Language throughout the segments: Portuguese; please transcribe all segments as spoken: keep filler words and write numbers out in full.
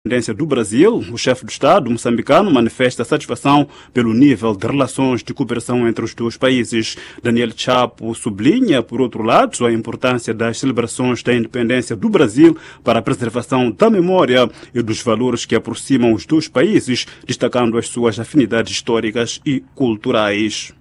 Independência do Brasil, o chefe do Estado moçambicano manifesta satisfação pelo nível de relações de cooperação entre os dois países. Daniel Chapo sublinha, por outro lado, a importância das celebrações da independência do Brasil para a preservação da memória e dos valores que aproximam os dois países, destacando as suas afinidades históricas e culturais.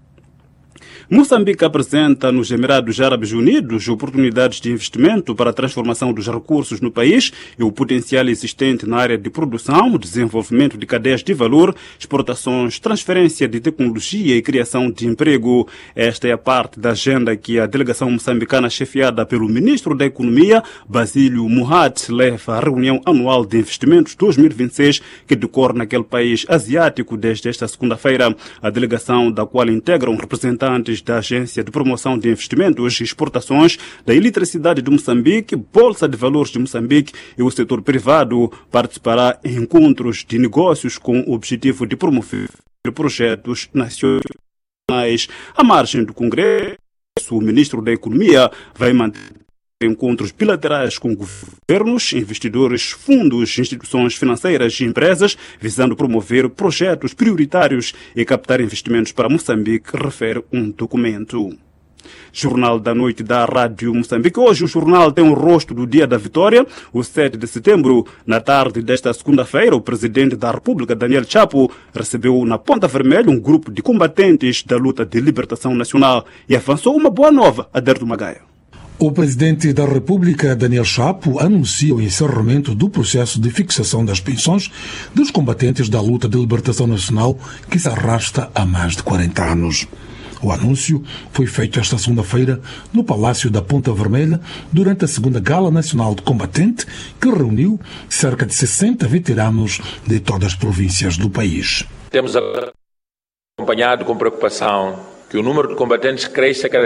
Moçambique apresenta nos Emirados Árabes Unidos oportunidades de investimento para a transformação dos recursos no país e o potencial existente na área de produção, desenvolvimento de cadeias de valor, exportações, transferência de tecnologia e criação de emprego. Esta é a parte da agenda que a delegação moçambicana chefiada pelo ministro da Economia, Basílio Muhat, leva à reunião anual de investimentos dois mil e vinte e seis que decorre naquele país asiático desde esta segunda-feira. A delegação, da qual integram representantes da Agência de Promoção de Investimentos e Exportações, da Eletricidade de Moçambique, Bolsa de Valores de Moçambique e o setor privado, participará em encontros de negócios com o objetivo de promover projetos nacionais. À margem do Congresso, o ministro da Economia vai manter encontros bilaterais com governos, investidores, fundos, instituições financeiras e empresas, visando promover projetos prioritários e captar investimentos para Moçambique, refere um documento. Jornal da Noite da Rádio Moçambique. Hoje o jornal tem o rosto do Dia da Vitória, o sete de setembro. Na tarde desta segunda-feira, o presidente da República, Daniel Chapo, recebeu na Ponta Vermelha um grupo de combatentes da luta de libertação nacional e avançou uma boa nova a Derdo Magaia. O presidente da República, Daniel Chapo, anuncia o encerramento do processo de fixação das pensões dos combatentes da luta de libertação nacional que se arrasta há mais de quarenta anos. O anúncio foi feito esta segunda-feira no Palácio da Ponta Vermelha durante a segunda Gala Nacional de Combatente, que reuniu cerca de sessenta veteranos de todas as províncias do país. Temos acompanhado com preocupação que o número de combatentes cresce a cada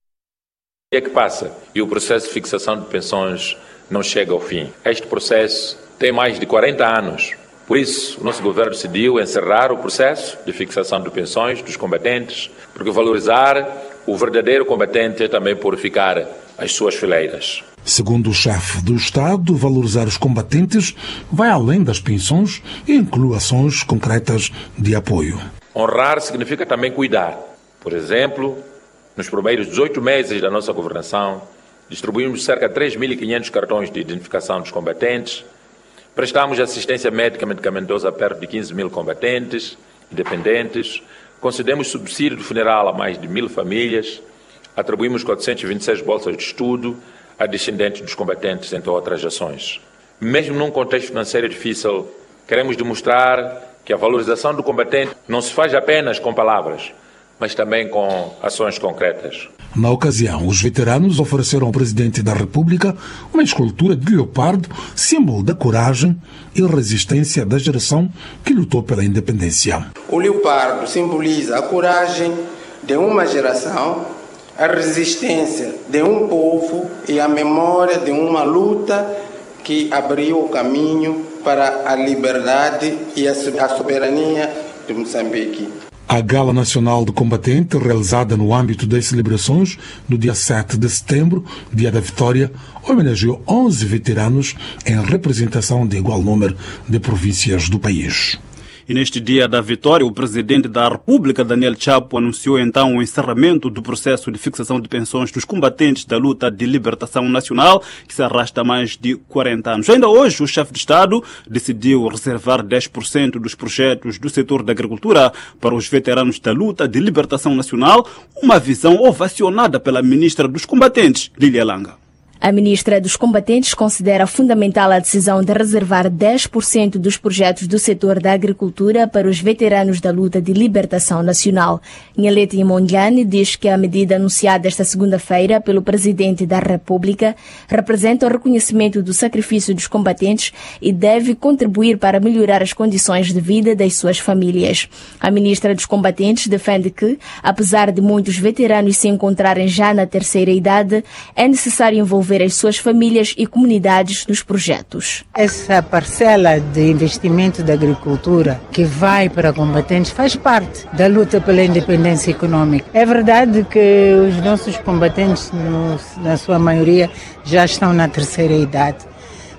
dia que passa e o processo de fixação de pensões não chega ao fim. Este processo tem mais de quarenta anos. Por isso, o nosso governo decidiu encerrar o processo de fixação de pensões dos combatentes, porque valorizar o verdadeiro combatente é também purificar as suas fileiras. Segundo o chefe do Estado, valorizar os combatentes vai além das pensões e inclui ações concretas de apoio. Honrar significa também cuidar. Por exemplo, nos primeiros dezoito meses da nossa governação, distribuímos cerca de três mil e quinhentos cartões de identificação dos combatentes, prestamos assistência médica e medicamentosa a perto de quinze mil combatentes, independentes, concedemos subsídio de funeral a mais de mil famílias, atribuímos quatrocentas e vinte e seis bolsas de estudo a descendentes dos combatentes, entre outras ações. Mesmo num contexto financeiro difícil, queremos demonstrar que a valorização do combatente não se faz apenas com palavras, mas também com ações concretas. Na ocasião, os veteranos ofereceram ao Presidente da República uma escultura de leopardo, símbolo da coragem e resistência da geração que lutou pela independência. O leopardo simboliza a coragem de uma geração, a resistência de um povo e a memória de uma luta que abriu o caminho para a liberdade e a soberania de Moçambique. A Gala Nacional de Combatente, realizada no âmbito das celebrações no dia sete de setembro, Dia da Vitória, homenageou onze veteranos em representação de igual número de províncias do país. E neste Dia da Vitória, o presidente da República, Daniel Chapo, anunciou então o encerramento do processo de fixação de pensões dos combatentes da luta de libertação nacional, que se arrasta há mais de quarenta anos. Ainda hoje, o chefe de Estado decidiu reservar dez por cento dos projetos do setor da agricultura para os veteranos da luta de libertação nacional, uma visão ovacionada pela ministra dos combatentes, Lília Langa. A ministra dos Combatentes considera fundamental a decisão de reservar dez por cento dos projetos do setor da agricultura para os veteranos da luta de libertação nacional. Nhalete Mondiane diz que a medida anunciada esta segunda-feira pelo Presidente da República representa o reconhecimento do sacrifício dos combatentes e deve contribuir para melhorar as condições de vida das suas famílias. A ministra dos Combatentes defende que, apesar de muitos veteranos se encontrarem já na terceira idade, é necessário envolver as suas famílias e comunidades nos projetos. Essa parcela de investimento da agricultura que vai para combatentes faz parte da luta pela independência econômica. É verdade que os nossos combatentes, no, na sua maioria, já estão na terceira idade.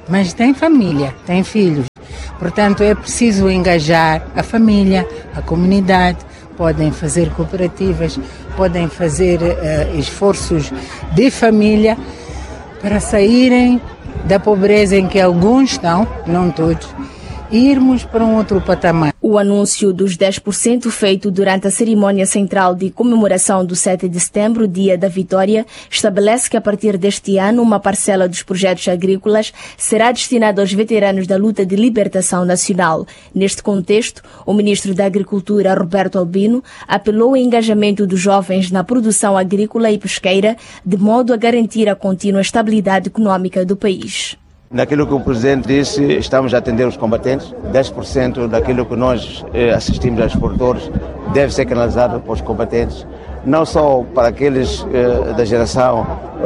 mas tem família, tem filhos. Portanto, é preciso engajar a família, a comunidade. Podem fazer cooperativas, podem fazer uh, esforços de família para saírem da pobreza em que alguns estão, não todos, e irmos para um outro patamar. O anúncio dos dez por cento feito durante a cerimônia central de comemoração do sete de setembro, Dia da Vitória, estabelece que a partir deste ano uma parcela dos projetos agrícolas será destinada aos veteranos da luta de libertação nacional. Neste contexto, o ministro da Agricultura, Roberto Albino, apelou ao engajamento dos jovens na produção agrícola e pesqueira, de modo a garantir a contínua estabilidade econômica do país. Naquilo que o Presidente disse, estamos a atender os combatentes. dez por cento daquilo que nós eh, assistimos aos produtores deve ser canalizado para os combatentes, não só para aqueles eh, da geração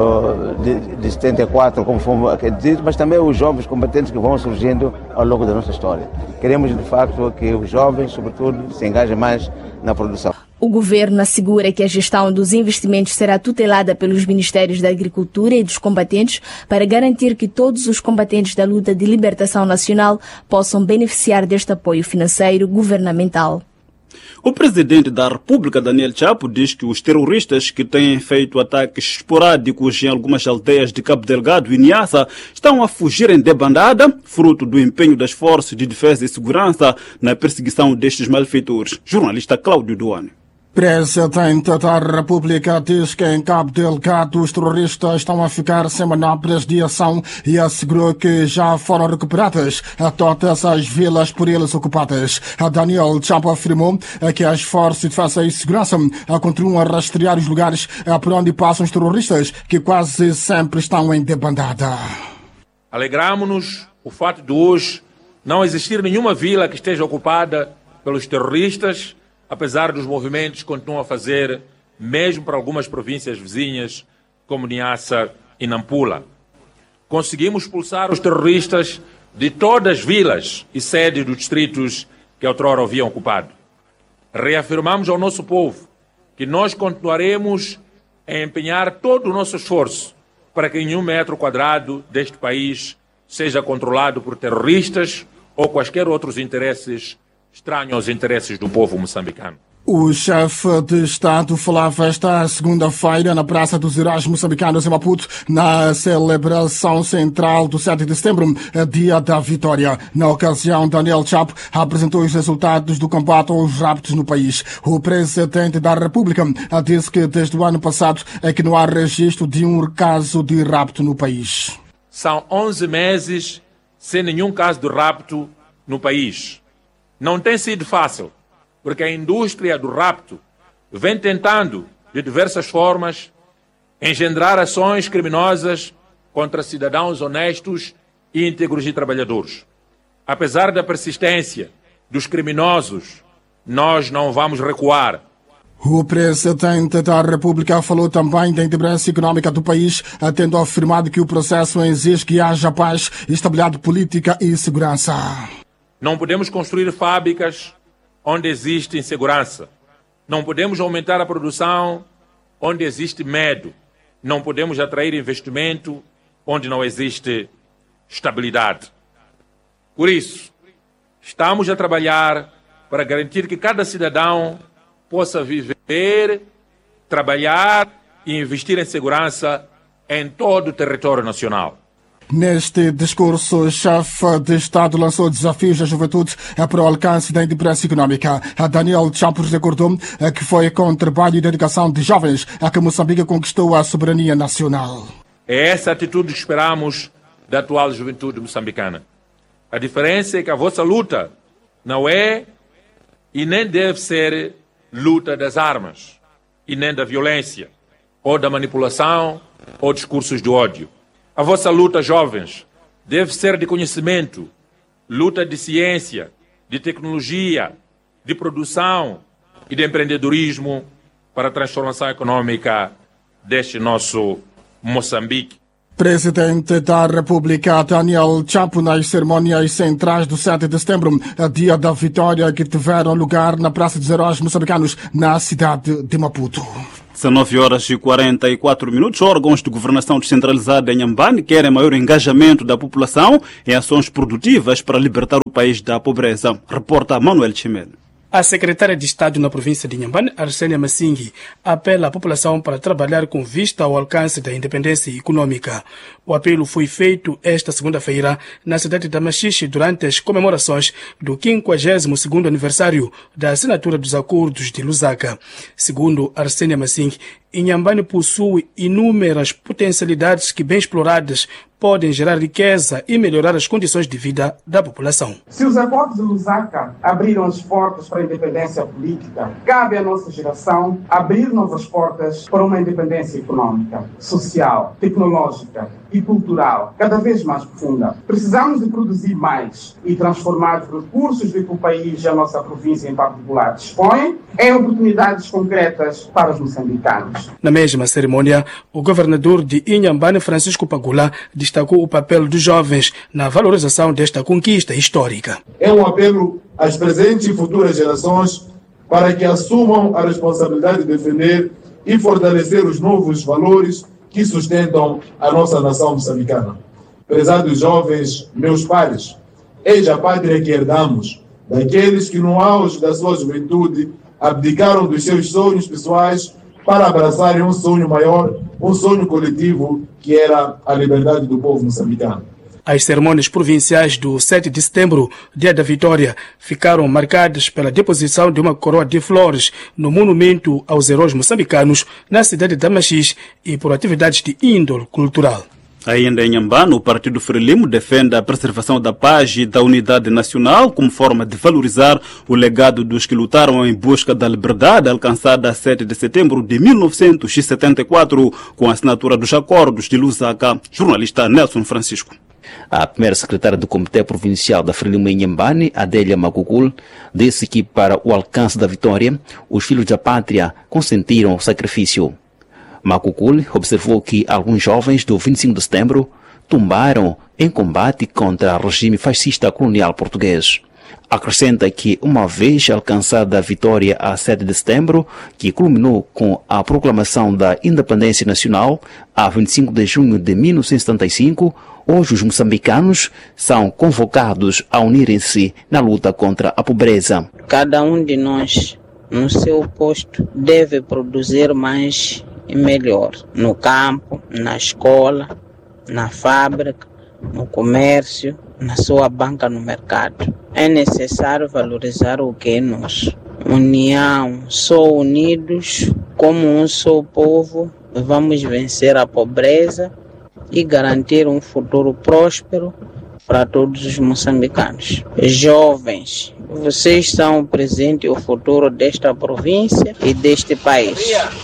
eh, de, de setenta e quatro, como fomos dito, mas também os jovens combatentes que vão surgindo ao longo da nossa história. Queremos, de facto, que os jovens, sobretudo, se engajem mais na produção. O governo assegura que a gestão dos investimentos será tutelada pelos Ministérios da Agricultura e dos Combatentes para garantir que todos os combatentes da luta de libertação nacional possam beneficiar deste apoio financeiro governamental. O presidente da República, Daniel Chapo, diz que os terroristas que têm feito ataques esporádicos em algumas aldeias de Cabo Delgado e Niassa estão a fugir em debandada, fruto do empenho das forças de defesa e segurança na perseguição destes malfeitores. Jornalista Cláudio Duane. Presidente da República diz que em Cabo Delgado os terroristas estão a ficar sem manobras de ação e assegurou que já foram recuperadas todas as vilas por eles ocupadas. Daniel Chapo afirmou que as forças de defesa e segurança continuam a rastrear os lugares por onde passam os terroristas, que quase sempre estão em debandada. Alegramos-nos o fato de hoje não existir nenhuma vila que esteja ocupada pelos terroristas, apesar dos movimentos que continuam a fazer, mesmo para algumas províncias vizinhas, como Niassa e Nampula. Conseguimos expulsar os terroristas de todas as vilas e sedes dos distritos que outrora haviam ocupado. Reafirmamos ao nosso povo que nós continuaremos a empenhar todo o nosso esforço para que nenhum metro quadrado deste país seja controlado por terroristas ou quaisquer outros interesses estranho aos interesses do povo moçambicano. O chefe de Estado falava esta segunda-feira na Praça dos Heróis Moçambicanos em Maputo, na celebração central do sete de setembro, Dia da Vitória. Na ocasião, Daniel Chapo apresentou os resultados do combate aos raptos no país. O presidente da República disse que desde o ano passado é que não há registro de um caso de rapto no país. São onze meses sem nenhum caso de rapto no país. Não tem sido fácil, porque a indústria do rapto vem tentando, de diversas formas, engendrar ações criminosas contra cidadãos honestos e íntegros e trabalhadores. Apesar da persistência dos criminosos, nós não vamos recuar. O presidente da República falou também da independência econômica do país, tendo afirmado que o processo exige que haja paz, estabilidade política e segurança. Não podemos construir fábricas onde existe insegurança. Não podemos aumentar a produção onde existe medo. Não podemos atrair investimento onde não existe estabilidade. Por isso, estamos a trabalhar para garantir que cada cidadão possa viver, trabalhar e investir em segurança em todo o território nacional. Neste discurso, o chefe de Estado lançou desafios à juventude para o alcance da independência econômica. Daniel Chapo recordou que foi com o trabalho e dedicação de jovens que Moçambique conquistou a soberania nacional. É essa atitude que esperamos da atual juventude moçambicana. A diferença é que a vossa luta não é e nem deve ser luta das armas, e nem da violência, ou da manipulação, ou discursos de ódio. A vossa luta, jovens, deve ser de conhecimento, luta de ciência, de tecnologia, de produção e de empreendedorismo para a transformação econômica deste nosso Moçambique. Presidente da República, Daniel Chapo, nas cerimônias centrais do sete de setembro, Dia da Vitória, que tiveram lugar na Praça dos Heróis Moçambicanos, na cidade de Maputo. dezenove horas e quarenta e quatro minutos. Órgãos de governação descentralizada em Inhambane querem maior engajamento da população em ações produtivas para libertar o país da pobreza. Reporta Manuel Chimel. A secretária de Estado na província de Inhambane, Arsénia Massingi, apela à população para trabalhar com vista ao alcance da independência econômica. O apelo foi feito esta segunda-feira na cidade de Machixe durante as comemorações do quinquagésimo segundo aniversário da assinatura dos acordos de Lusaka. Segundo Arsénia Massingi, Inhambane possui inúmeras potencialidades que, bem exploradas, podem gerar riqueza e melhorar as condições de vida da população. Se os acordos de Lusaka abriram as portas para a independência política, cabe à nossa geração abrir novas portas para uma independência econômica, social, tecnológica e cultural cada vez mais profunda. Precisamos de produzir mais e transformar os recursos de que o país e a nossa província em particular dispõem em oportunidades concretas para os moçambicanos. Na mesma cerimônia, o governador de Inhambane, Francisco Pagula, destacou o papel dos jovens na valorização desta conquista histórica. É um apelo às presentes e futuras gerações para que assumam a responsabilidade de defender e fortalecer os novos valores que sustentam a nossa nação moçambicana. Prezados jovens, meus pares, eis a pátria que herdamos daqueles que no auge da sua juventude abdicaram dos seus sonhos pessoais para abraçarem um sonho maior, um sonho coletivo, que era a liberdade do povo moçambicano. As cerimônias provinciais do sete de setembro, dia da vitória, ficaram marcadas pela deposição de uma coroa de flores no monumento aos heróis moçambicanos na cidade de Machixe e por atividades de índole cultural. Ainda em Inhambane, o Partido Frelimo defende a preservação da paz e da unidade nacional como forma de valorizar o legado dos que lutaram em busca da liberdade alcançada a sete de setembro de mil novecentos e setenta e quatro com a assinatura dos acordos de Lusaka. Jornalista Nelson Francisco. A primeira secretária do Comitê Provincial da Frelimo em Inhambane, Adélia Macugul, disse que para o alcance da vitória, os filhos da pátria consentiram o sacrifício. Macugul observou que alguns jovens do vinte e cinco de setembro tombaram em combate contra o regime fascista colonial português. Acrescenta que, uma vez alcançada a vitória a sete de setembro, que culminou com a proclamação da independência nacional a vinte e cinco de junho de mil novecentos e setenta e cinco, hoje os moçambicanos são convocados a unirem-se na luta contra a pobreza. Cada um de nós, no seu posto, deve produzir mais e melhor, no campo, na escola, na fábrica, no comércio, na sua banca no mercado. É necessário valorizar o que é nosso. União, só unidos, como um só povo, vamos vencer a pobreza e garantir um futuro próspero para todos os moçambicanos. Jovens, vocês são o presente e o futuro desta província e deste país.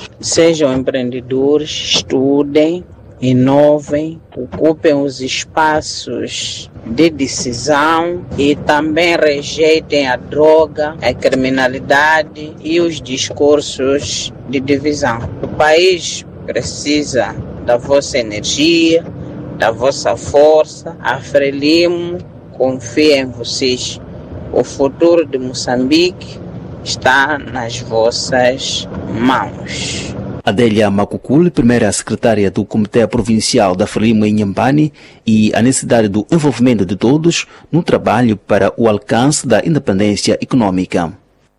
Sejam empreendedores, estudem, inovem, ocupem os espaços de decisão e também rejeitem a droga, a criminalidade e os discursos de divisão. O país precisa da vossa energia, da vossa força. A Frelimo confia em vocês. O futuro de Moçambique está nas vossas mãos. Adélia Macugul, primeira secretária do Comitê Provincial da Frelimo em Inhambane, e a necessidade do envolvimento de todos no trabalho para o alcance da independência econômica.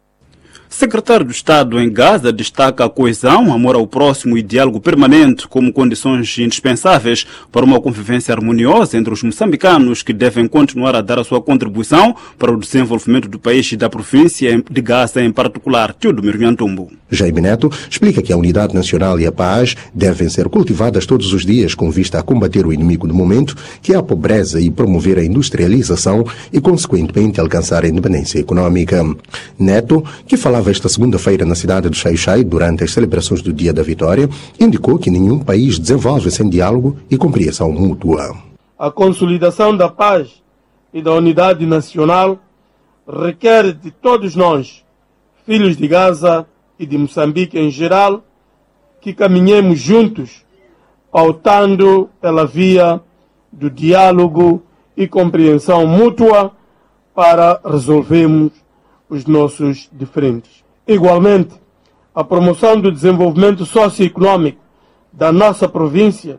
Secretário de Estado em Gaza destaca a coesão, amor ao próximo e diálogo permanente como condições indispensáveis para uma convivência harmoniosa entre os moçambicanos, que devem continuar a dar a sua contribuição para o desenvolvimento do país e da província de Gaza em particular. Teodomiro Nhantumbo. Jaime Neto explica que a unidade nacional e a paz devem ser cultivadas todos os dias com vista a combater o inimigo do momento, que é a pobreza, e promover a industrialização e, consequentemente, alcançar a independência econômica. Neto, que falava esta segunda-feira na cidade de Xai-Xai durante as celebrações do Dia da Vitória, indicou que nenhum país desenvolve sem diálogo e compreensão mútua. A consolidação da paz e da unidade nacional requer de todos nós, filhos de Gaza e de Moçambique em geral, que caminhemos juntos, pautando pela via do diálogo e compreensão mútua para resolvermos os nossos diferentes. Igualmente, a A promoção do desenvolvimento socioeconômico da nossa província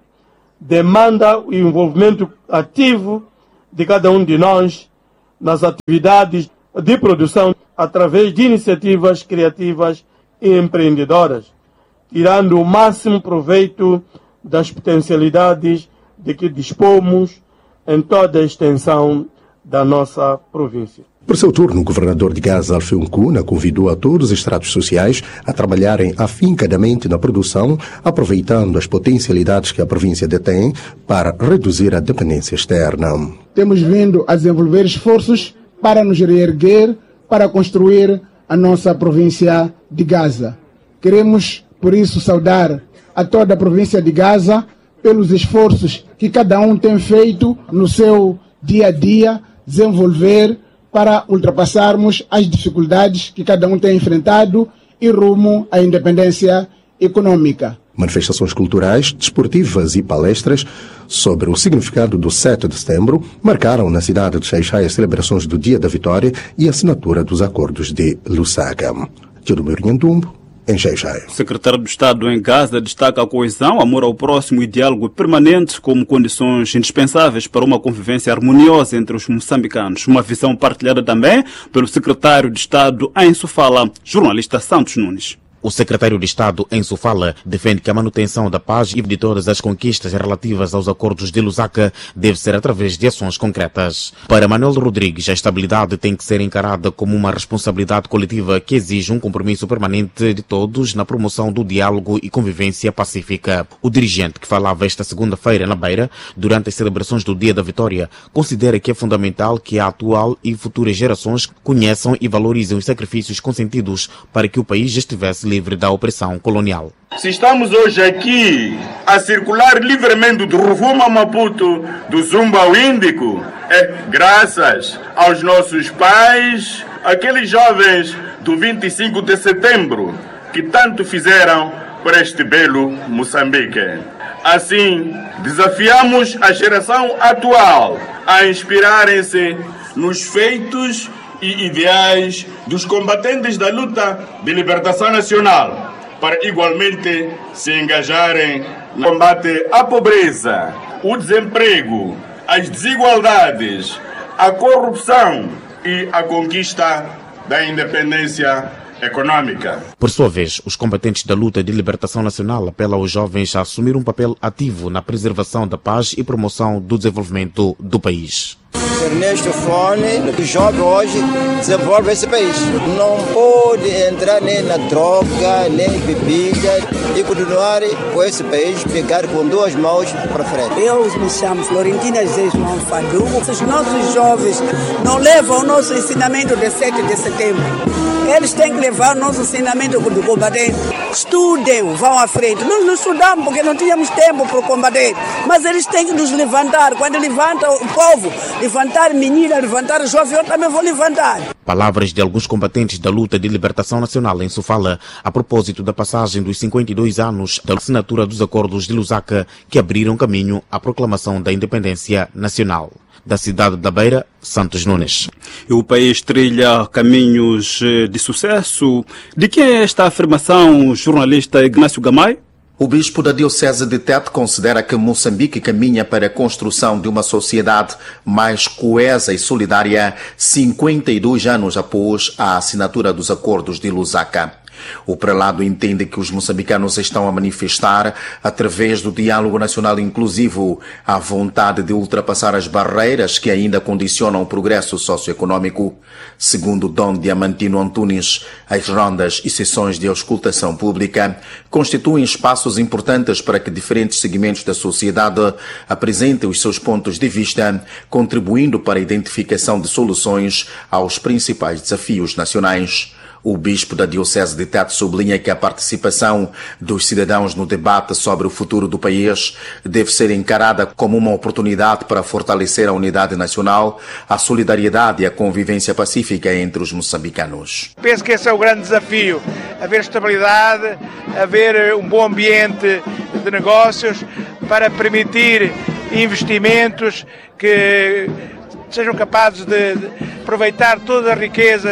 demanda o envolvimento ativo de cada um de nós nas atividades de produção através de iniciativas criativas e empreendedoras, tirando o máximo proveito das potencialidades de que dispomos em toda a extensão da nossa província. Por seu turno, o governador de Gaza, Alfeu Nkuna, convidou a todos os estratos sociais a trabalharem afincadamente na produção, aproveitando as potencialidades que a província detém para reduzir a dependência externa. Temos vindo a desenvolver esforços para nos reerguer, para construir a nossa província de Gaza. Queremos, por isso, saudar a toda a província de Gaza pelos esforços que cada um tem feito no seu dia a dia, desenvolver para ultrapassarmos as dificuldades que cada um tem enfrentado e rumo à independência econômica. Manifestações culturais, desportivas e palestras sobre o significado do sete de setembro marcaram na cidade de Xai-Xai as celebrações do Dia da Vitória e a assinatura dos acordos de Lusaka. Tiro Mirinhandumbo, em Xai-Xai. O secretário do Estado em Gaza destaca a coesão, amor ao próximo e diálogo permanente como condições indispensáveis para uma convivência harmoniosa entre os moçambicanos. Uma visão partilhada também pelo secretário de Estado em Sofala, jornalista Santos Nunes. O secretário de Estado, em Sofala, defende que a manutenção da paz e de todas as conquistas relativas aos acordos de Lusaka deve ser através de ações concretas. Para Manuel Rodrigues, a estabilidade tem que ser encarada como uma responsabilidade coletiva que exige um compromisso permanente de todos na promoção do diálogo e convivência pacífica. O dirigente, que falava esta segunda-feira na Beira, durante as celebrações do Dia da Vitória, considera que é fundamental que a atual e futuras gerações conheçam e valorizem os sacrifícios consentidos para que o país estivesse livre da opressão colonial. Se estamos hoje aqui a circular livremente do Rovuma a Maputo, do Zumba ao Índico, é graças aos nossos pais, aqueles jovens do vinte e cinco de setembro, que tanto fizeram por este belo Moçambique. Assim, desafiamos a geração atual a inspirarem-se nos feitos e ideais dos combatentes da luta de libertação nacional, para igualmente se engajarem no combate à pobreza, o desemprego, as desigualdades, a corrupção e a conquista da independência econômica. Por sua vez, os combatentes da luta de libertação nacional apelam aos jovens a assumir um papel ativo na preservação da paz e promoção do desenvolvimento do país. Ernesto Fone, que jovem hoje desenvolve esse país. Não pode entrar nem na droga, nem bebida e continuar com esse país, pegar com duas mãos para frente. Eu me chamo Florentina José João Fadu. Os nossos jovens não levam o nosso ensinamento de sete de setembro. Eles têm que levar o nosso ensinamento do combatente. Estudem, vão à frente. Nós não estudamos porque não tínhamos tempo para combater. Mas eles têm que nos levantar. Quando levantam o povo, levantar menina, levantar jovem, eu também vou levantar. Palavras de alguns combatentes da luta de libertação nacional em Sofala, a propósito da passagem dos cinquenta e dois anos da assinatura dos acordos de Lusaka, que abriram caminho à proclamação da independência nacional. Da cidade da Beira, Santos Nunes. E o país trilha caminhos de sucesso. De que é esta afirmação, jornalista Ignácio Gamay? O bispo da Diocese de Tete considera que Moçambique caminha para a construção de uma sociedade mais coesa e solidária cinquenta e dois anos após a assinatura dos acordos de Lusaka. O prelado entende que os moçambicanos estão a manifestar, através do diálogo nacional inclusivo, a vontade de ultrapassar as barreiras que ainda condicionam o progresso socioeconômico. Segundo Dom Diamantino Antunes, as rondas e sessões de auscultação pública constituem espaços importantes para que diferentes segmentos da sociedade apresentem os seus pontos de vista, contribuindo para a identificação de soluções aos principais desafios nacionais. O bispo da Diocese de Tete sublinha que a participação dos cidadãos no debate sobre o futuro do país deve ser encarada como uma oportunidade para fortalecer a unidade nacional, a solidariedade e a convivência pacífica entre os moçambicanos. Penso que esse é o grande desafio, haver estabilidade, haver um bom ambiente de negócios para permitir investimentos que sejam capazes de aproveitar todas as riquezas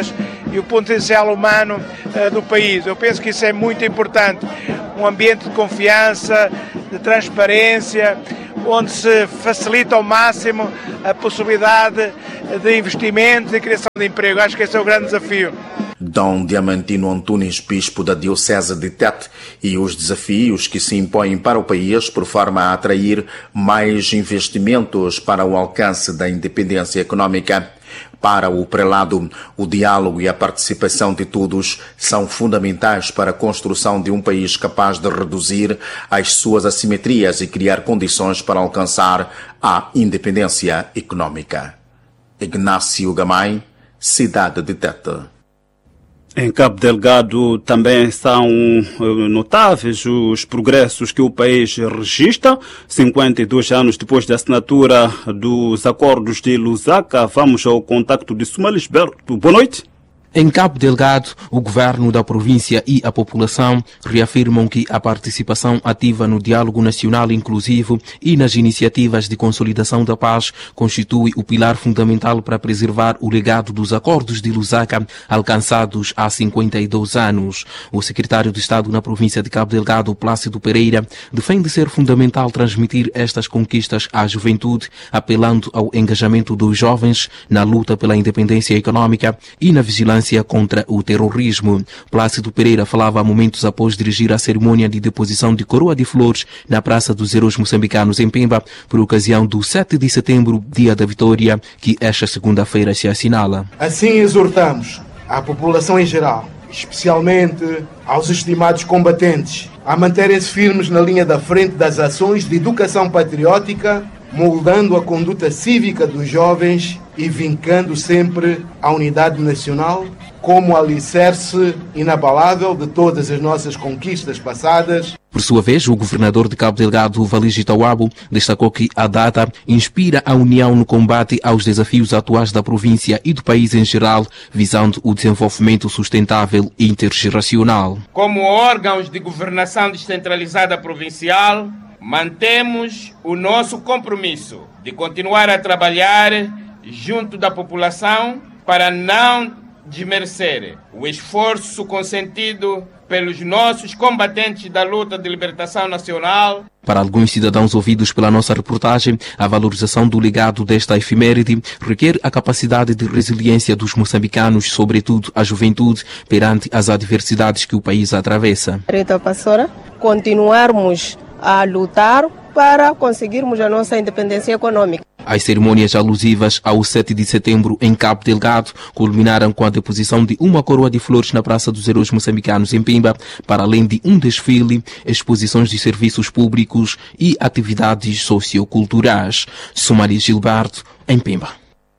e o potencial humano uh, do país. Eu penso que isso é muito importante. Um ambiente de confiança, de transparência, onde se facilita ao máximo a possibilidade de investimento e criação de emprego. Acho que esse é o grande desafio. Dom Diamantino Antunes, bispo da Diocese de Tete, e os desafios que se impõem para o país por forma a atrair mais investimentos para o alcance da independência econômica. Para o prelado, o diálogo e a participação de todos são fundamentais para a construção de um país capaz de reduzir as suas assimetrias e criar condições para alcançar a independência econômica. Ignácio Gamay, Cidade de Tete. Em Cabo Delgado também são notáveis os progressos que o país registra. cinquenta e dois anos depois da assinatura dos acordos de Lusaka, vamos ao contacto de Sumalisberto. Boa noite. Em Cabo Delgado, o governo da província e a população reafirmam que a participação ativa no diálogo nacional inclusivo e nas iniciativas de consolidação da paz constitui o pilar fundamental para preservar o legado dos acordos de Lusaka alcançados há cinquenta e dois anos. O secretário de Estado na província de Cabo Delgado, Plácido Pereira, defende ser fundamental transmitir estas conquistas à juventude, apelando ao engajamento dos jovens na luta pela independência econômica e na vigilância contra o terrorismo. Plácido Pereira falava momentos após dirigir a cerimônia de deposição de coroa de flores na Praça dos Heróis Moçambicanos em Pemba, por ocasião do sete de setembro, Dia da Vitória, que esta segunda-feira se assinala. Assim exortamos à população em geral, especialmente aos estimados combatentes, a manterem-se firmes na linha da frente das ações de educação patriótica, moldando a conduta cívica dos jovens e vincando sempre a unidade nacional como alicerce inabalável de todas as nossas conquistas passadas. Por sua vez, o governador de Cabo Delgado, Valigi Tawabo, destacou que a data inspira a união no combate aos desafios atuais da província e do país em geral, visando o desenvolvimento sustentável e intergeracional. Como órgãos de governação descentralizada provincial, mantemos o nosso compromisso de continuar a trabalhar junto da população para não desmerecer o esforço consentido pelos nossos combatentes da luta de libertação nacional. Para alguns cidadãos ouvidos pela nossa reportagem, a valorização do legado desta efeméride requer a capacidade de resiliência dos moçambicanos, sobretudo a juventude, perante as adversidades que o país atravessa. Rita Passora, continuarmos a lutar para conseguirmos a nossa independência econômica. As cerimônias alusivas ao sete de setembro em Cabo Delgado culminaram com a deposição de uma coroa de flores na Praça dos Heróis Moçambicanos em Pemba, para além de um desfile, exposições de serviços públicos e atividades socioculturais. Sumari Gilberto, em Pemba.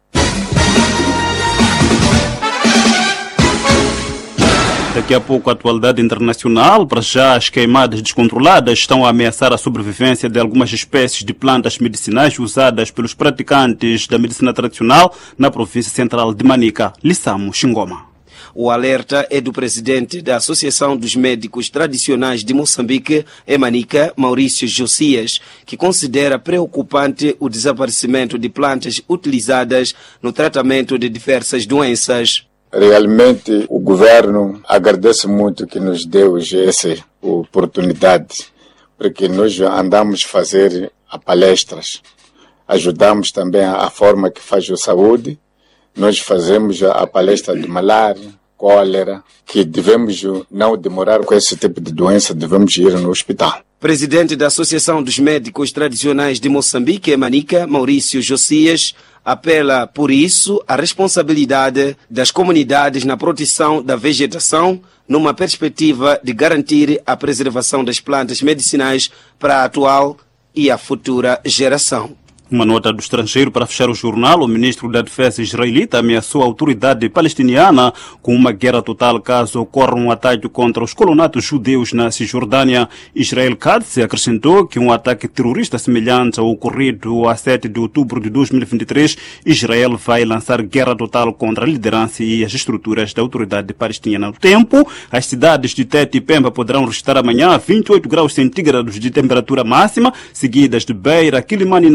Daqui a pouco a atualidade internacional. Para já, as queimadas descontroladas estão a ameaçar a sobrevivência de algumas espécies de plantas medicinais usadas pelos praticantes da medicina tradicional na província central de Manica. Lissamo Xingoma. O alerta é do presidente da Associação dos Médicos Tradicionais de Moçambique, em Manica, Maurício Josias, que considera preocupante o desaparecimento de plantas utilizadas no tratamento de diversas doenças. Realmente o governo agradece muito que nos deu essa oportunidade, porque nós andamos a fazer a palestras, ajudamos também a forma que faz a saúde, nós fazemos a palestra de malária, cólera, que devemos não demorar com esse tipo de doença, devemos ir no hospital. Presidente da Associação dos Médicos Tradicionais de Moçambique, em Manica, Maurício Josias, apela, por isso, à responsabilidade das comunidades na proteção da vegetação, numa perspectiva de garantir a preservação das plantas medicinais para a atual e a futura geração. Uma nota do estrangeiro para fechar o jornal. O ministro da Defesa israelita ameaçou a autoridade palestiniana com uma guerra total caso ocorra um ataque contra os colonatos judeus na Cisjordânia. Israel Katz acrescentou que um ataque terrorista semelhante ao ocorrido a sete de outubro de dois mil e vinte e três, Israel vai lançar guerra total contra a liderança e as estruturas da autoridade palestiniana. No tempo, as cidades de Tete e Pemba poderão registrar amanhã vinte e oito graus centígrados de temperatura máxima, seguidas de Beira, Quilimane e Nampula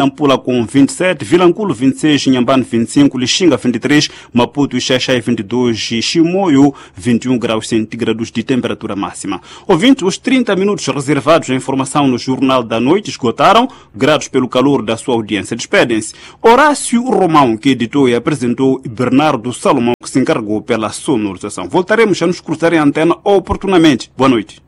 com vinte e sete, Vilanculo vinte e seis, Inhambane vinte e cinco, Lixinga vinte e três, Maputo e Xaixai vinte e dois e Chimoio vinte e um graus centígrados de temperatura máxima. Ouvinte, os trinta minutos reservados à informação no Jornal da Noite esgotaram, gratos pelo calor da sua audiência. Despedem-se Horácio Romão, que editou e apresentou, e Bernardo Salomão, que se encarregou pela sonorização. Voltaremos a nos cruzar em antena oportunamente. Boa noite.